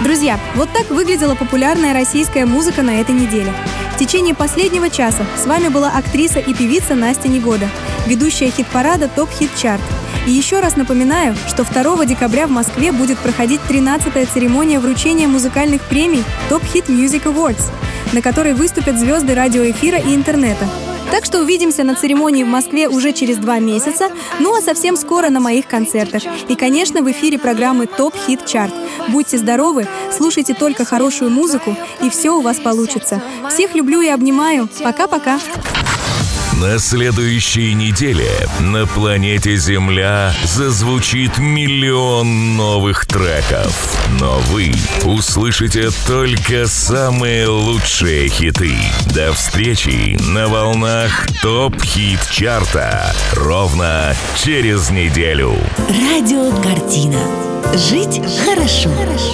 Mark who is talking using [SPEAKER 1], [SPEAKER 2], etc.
[SPEAKER 1] Друзья, вот так выглядела популярная российская музыка на этой неделе. В течение последнего часа с вами была актриса и певица Настя Негода, ведущая хит-парада «Топ Хит Чарт». И еще раз напоминаю, что 2 декабря в Москве будет проходить 13-я церемония вручения музыкальных премий Top Hit Music Awards, на которой выступят звезды радиоэфира и интернета. Так что увидимся на церемонии в Москве уже через 2 месяца, ну а совсем скоро на моих концертах. И, конечно, в эфире программы Top Hit Chart. Будьте здоровы, слушайте только хорошую музыку, и все у вас получится. Всех люблю и обнимаю. Пока-пока.
[SPEAKER 2] На следующей неделе на планете Земля зазвучит миллион новых треков. Но вы услышите только самые лучшие хиты. До встречи на волнах ТОП Хит Чарта ровно через неделю.
[SPEAKER 3] Радиокартина. Жить хорошо.